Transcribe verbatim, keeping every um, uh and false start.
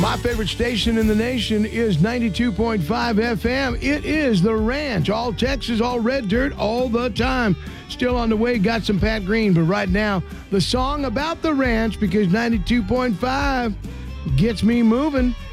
My favorite station in the nation is ninety-two point five F M. It is The Ranch. All Texas, all red dirt, all the time. Still on the way, got some Pat Green. But right now, the song about The Ranch, because ninety-two point five gets me moving.